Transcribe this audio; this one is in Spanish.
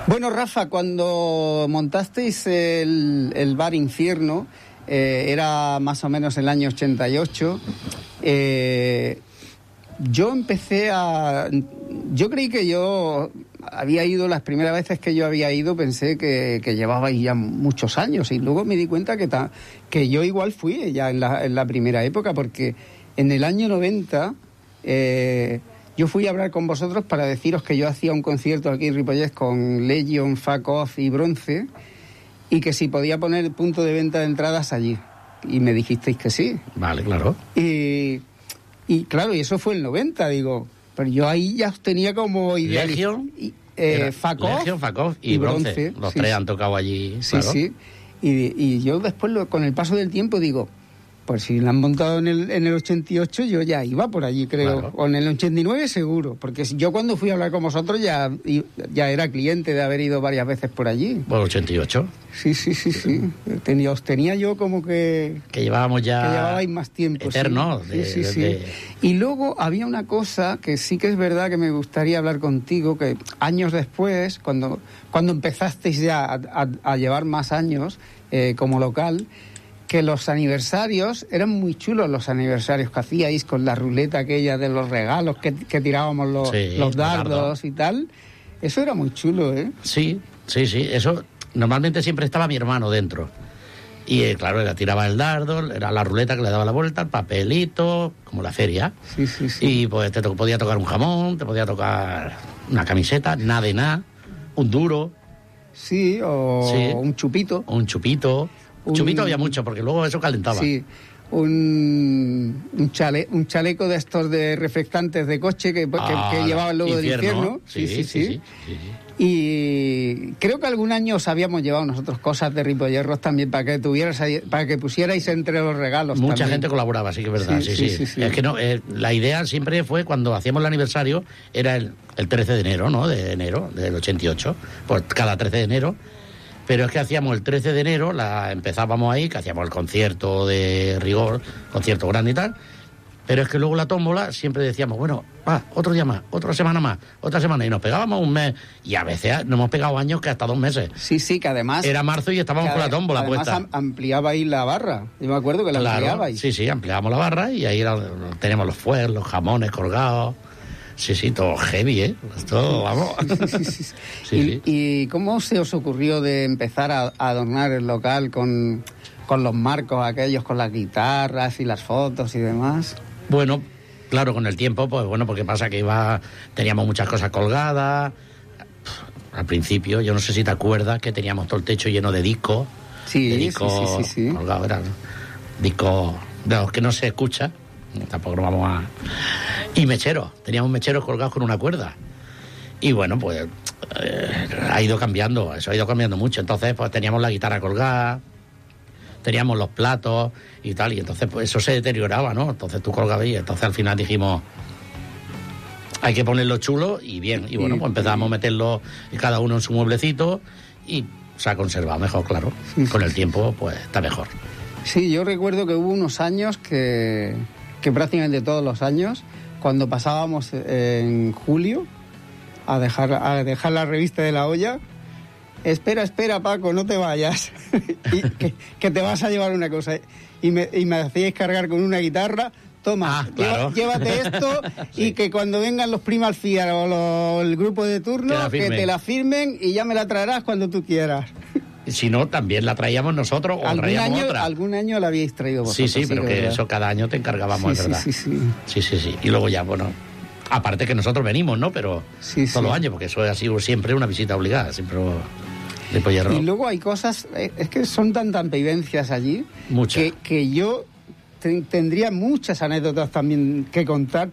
Bueno, Rafa, cuando montasteis el bar Infierno, era más o menos el año 88, yo creí que yo había ido, las primeras veces que yo había ido, pensé que llevabais ya muchos años, y luego me di cuenta que yo igual fui ya en la primera época, porque en el año 90 yo fui a hablar con vosotros para deciros que yo hacía un concierto aquí en Ripollet con Legion, Fuck Off y Bronce, y que si podía poner punto de venta de entradas allí, y me dijisteis que sí. Vale, claro. Y claro, y eso fue el 90, digo, pero yo ahí ya os tenía como Legion, Fuck Off y Bronce. Los tres han tocado allí. Sí, claro. sí. Y yo después, con el paso del tiempo, digo, pues si la han montado en el 88, yo ya iba por allí, creo. Claro. O en el 89 seguro, porque yo cuando fui a hablar con vosotros ya era cliente de haber ido varias veces por allí. Bueno, 88. Sí. Os tenía yo como que llevábamos ya... Que llevabais más tiempo. Eterno. Sí. Y luego había una cosa que sí que es verdad que me gustaría hablar contigo, que años después, cuando empezasteis ya a llevar más años como local, que los aniversarios, eran muy chulos los aniversarios que hacíais con la ruleta aquella de los regalos que tirábamos los dardos y tal. Eso era muy chulo, ¿eh? Sí. Eso, normalmente siempre estaba mi hermano dentro. Y claro, él tiraba el dardo, era la ruleta que le daba la vuelta, el papelito, como la feria. Sí. Y pues te podía tocar un jamón, te podía tocar una camiseta, nada de nada, un duro. Sí, un chupito. Un chupito. Chupito había mucho, porque luego eso calentaba. Sí, un chaleco de estos de reflectantes de coche que llevaba el logo del infierno. Sí. Y creo que algún año os habíamos llevado nosotros cosas de Ripollet también para que pusierais entre los regalos. Mucha también. Gente colaboraba, sí que es verdad. Sí. Es que no, la idea siempre fue, cuando hacíamos el aniversario, era el 13 de enero, ¿no? De enero del 88, pues cada 13 de enero. Pero es que hacíamos el 13 de enero, empezábamos ahí, que hacíamos el concierto de rigor, concierto grande y tal, pero es que luego la tómbola siempre decíamos, bueno, otro día más, otra semana, y nos pegábamos un mes, y a veces nos hemos pegado años que hasta 2 meses. Sí, que además... Era marzo y estábamos con la tómbola puesta. Además ampliabais la barra, yo me acuerdo que la ampliabais. Sí, ampliábamos la barra y ahí tenemos los fuegos, los jamones colgados... Sí, todo heavy, ¿eh? Todo, vamos. Sí. ¿Y cómo se os ocurrió de empezar a adornar el local con los marcos aquellos, con las guitarras y las fotos y demás? Bueno, claro, con el tiempo, pues bueno, porque pasa que teníamos muchas cosas colgadas. Al principio, yo no sé si te acuerdas, que teníamos todo el techo lleno de discos. Sí. Colgados, eran discos de los que no se escucha. Tampoco nos vamos a... Y mecheros, teníamos mecheros colgados con una cuerda. Y bueno, pues ha ido cambiando, eso ha ido cambiando mucho. Entonces, pues teníamos la guitarra colgada, teníamos los platos y tal, y entonces pues eso se deterioraba, ¿no? Entonces tú colgabas y entonces al final dijimos, hay que ponerlo chulo y bien. Y bueno, pues empezamos a meterlo cada uno en su mueblecito y se ha conservado mejor, claro. Con el tiempo, pues está mejor. Sí, yo recuerdo que hubo unos años que prácticamente todos los años, cuando pasábamos en julio a dejar la revista de La Olla, espera, Paco, no te vayas, y que te vas a llevar una cosa. Y me hacíais cargar con una guitarra, toma, claro. llévate esto, sí. Y que cuando vengan los Primal Fear o el grupo de turno, que te la firmen y ya me la traerás cuando tú quieras. Si no, también la traíamos nosotros o traíamos otra. Algún año la habíais traído vosotros. Sí, pero que eso cada año te encargábamos, es verdad. Sí. Y luego ya, bueno, aparte que nosotros venimos, ¿no? Pero todos los años, porque eso ha sido siempre una visita obligada, siempre de Pollerro. Y luego hay cosas, es que son tantas vivencias allí, que yo tendría muchas anécdotas también que contar,